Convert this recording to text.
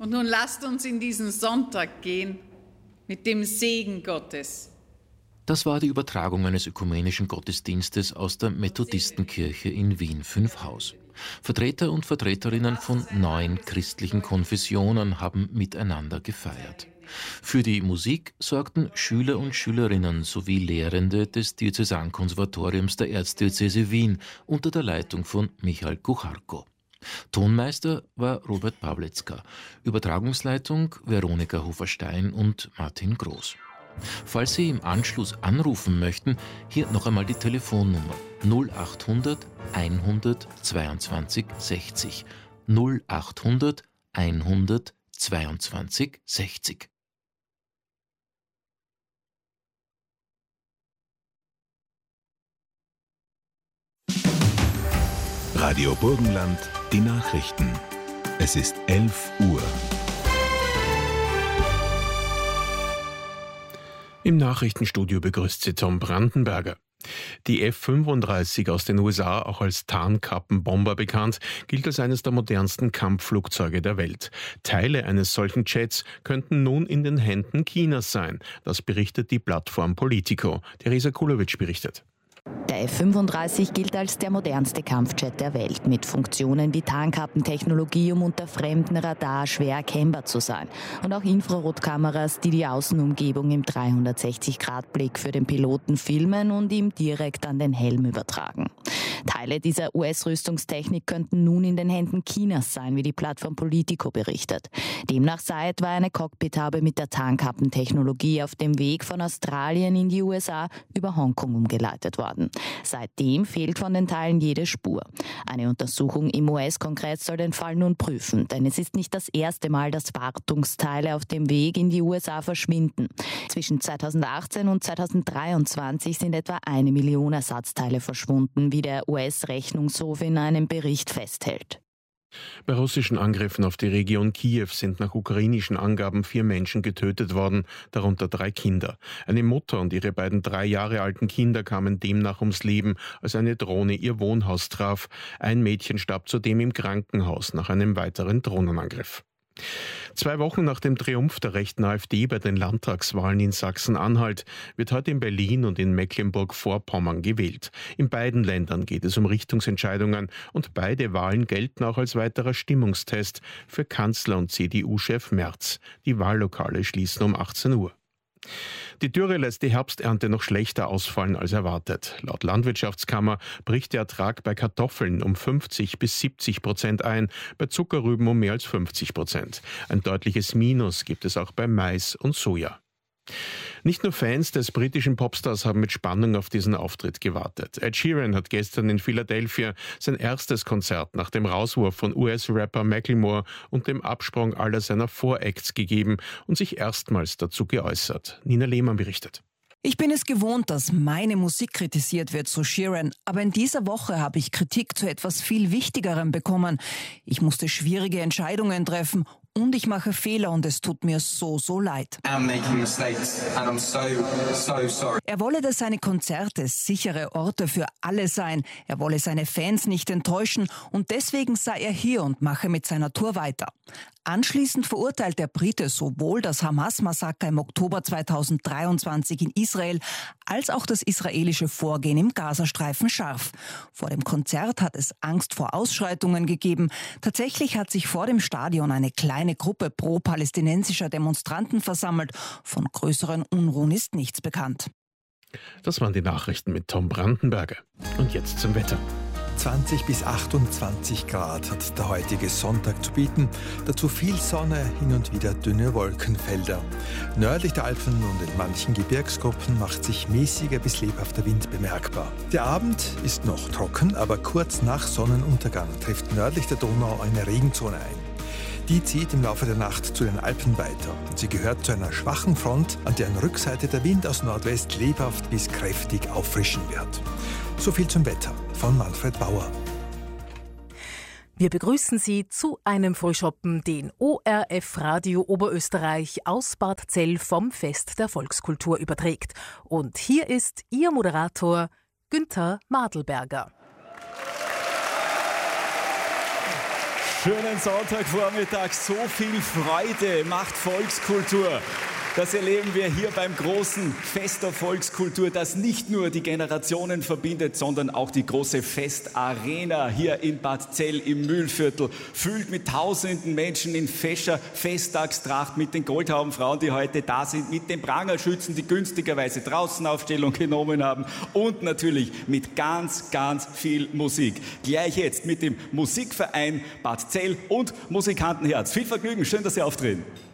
Und nun lasst uns in diesen Sonntag gehen mit dem Segen Gottes. Das war die Übertragung eines ökumenischen Gottesdienstes aus der Methodistenkirche in Wien 5 Haus. Vertreter und Vertreterinnen von 9 christlichen Konfessionen haben miteinander gefeiert. Für die Musik sorgten Schüler und Schülerinnen sowie Lehrende des Diözesankonservatoriums der Erzdiözese Wien unter der Leitung von Michael Kucharko. Tonmeister war Robert Pawlitzka, Übertragungsleitung Veronika Hofer-Stein und Martin Groß. Falls Sie im Anschluss anrufen möchten, hier noch einmal die Telefonnummer 0800 122 60 0800 122 60. Radio Burgenland, die Nachrichten. Es ist 11 Uhr. Im Nachrichtenstudio begrüßt Sie Tom Brandenberger. Die F-35 aus den USA, auch als Tarnkappenbomber bekannt, gilt als eines der modernsten Kampfflugzeuge der Welt. Teile eines solchen Jets könnten nun in den Händen Chinas sein. Das berichtet die Plattform Politico. Theresa Kulowitsch berichtet. Der F-35 gilt als der modernste Kampfjet der Welt, mit Funktionen wie Tarnkappentechnologie, um unter fremdem Radar schwer erkennbar zu sein. Und auch Infrarotkameras, die die Außenumgebung im 360-Grad-Blick für den Piloten filmen und ihm direkt an den Helm übertragen. Teile dieser US-Rüstungstechnik könnten nun in den Händen Chinas sein, wie die Plattform Politico berichtet. Demnach sei etwa eine Cockpithaube mit der Tarnkappentechnologie auf dem Weg von Australien in die USA über Hongkong umgeleitet worden. Seitdem fehlt von den Teilen jede Spur. Eine Untersuchung im US-Kongress soll den Fall nun prüfen, denn es ist nicht das erste Mal, dass Wartungsteile auf dem Weg in die USA verschwinden. Zwischen 2018 und 2023 sind etwa 1 Million Ersatzteile verschwunden, wie der US-Rechnungshof in einem Bericht festhält. Bei russischen Angriffen auf die Region Kiew sind nach ukrainischen Angaben 4 Menschen getötet worden, darunter 3 Kinder. Eine Mutter und ihre beiden 3 Jahre alten Kinder kamen demnach ums Leben, als eine Drohne ihr Wohnhaus traf. Ein Mädchen starb zudem im Krankenhaus nach einem weiteren Drohnenangriff. 2 Wochen nach dem Triumph der rechten AfD bei den Landtagswahlen in Sachsen-Anhalt wird heute in Berlin und in Mecklenburg-Vorpommern gewählt. In beiden Ländern geht es um Richtungsentscheidungen und beide Wahlen gelten auch als weiterer Stimmungstest für Kanzler und CDU-Chef Merz. Die Wahllokale schließen um 18 Uhr. Die Dürre lässt die Herbsternte noch schlechter ausfallen als erwartet. Laut Landwirtschaftskammer bricht der Ertrag bei Kartoffeln um 50-70% ein, bei Zuckerrüben um mehr als 50%. Ein deutliches Minus gibt es auch bei Mais und Soja. Nicht nur Fans des britischen Popstars haben mit Spannung auf diesen Auftritt gewartet. Ed Sheeran hat gestern in Philadelphia sein erstes Konzert nach dem Rauswurf von US-Rapper Macklemore und dem Absprung aller seiner Voracts gegeben und sich erstmals dazu geäußert. Nina Lehmann berichtet. Ich bin es gewohnt, dass meine Musik kritisiert wird, so Sheeran. Aber in dieser Woche habe ich Kritik zu etwas viel Wichtigerem bekommen. Ich musste schwierige Entscheidungen treffen und ich mache Fehler und es tut mir so leid. Er wolle, dass seine Konzerte sichere Orte für alle seien. Er wolle seine Fans nicht enttäuschen und deswegen sei er hier und mache mit seiner Tour weiter. Anschließend verurteilt der Brite sowohl das Hamas-Massaker im Oktober 2023 in Israel als auch das israelische Vorgehen im Gazastreifen scharf. Vor dem Konzert hat es Angst vor Ausschreitungen gegeben. Tatsächlich hat sich vor dem Stadion eine kleine Gruppe pro-palästinensischer Demonstranten versammelt. Von größeren Unruhen ist nichts bekannt. Das waren die Nachrichten mit Tom Brandenberger. Und jetzt zum Wetter. 20 bis 28 Grad hat der heutige Sonntag zu bieten. Dazu viel Sonne, hin und wieder dünne Wolkenfelder. Nördlich der Alpen und in manchen Gebirgsgruppen macht sich mäßiger bis lebhafter Wind bemerkbar. Der Abend ist noch trocken, aber kurz nach Sonnenuntergang trifft nördlich der Donau eine Regenzone ein. Die zieht im Laufe der Nacht zu den Alpen weiter. Sie gehört zu einer schwachen Front, an deren Rückseite der Wind aus Nordwest lebhaft bis kräftig auffrischen wird. So viel zum Wetter von Manfred Bauer. Wir begrüßen Sie zu einem Frühschoppen, den ORF Radio Oberösterreich aus Bad Zell vom Fest der Volkskultur überträgt. Und hier ist Ihr Moderator Günther Madelberger. Schönen Sonntagvormittag, so viel Freude macht Volkskultur. Das erleben wir hier beim großen Fest der Volkskultur, das nicht nur die Generationen verbindet, sondern auch die große Festarena hier in Bad Zell im Mühlviertel, füllt mit tausenden Menschen in fescher Festtagstracht, mit den Goldhaubenfrauen, die heute da sind, mit den Prangerschützen, die günstigerweise draußen Aufstellung genommen haben und natürlich mit ganz, ganz viel Musik. Gleich jetzt mit dem Musikverein Bad Zell und Musikantenherz. Viel Vergnügen, schön, dass Sie auftreten.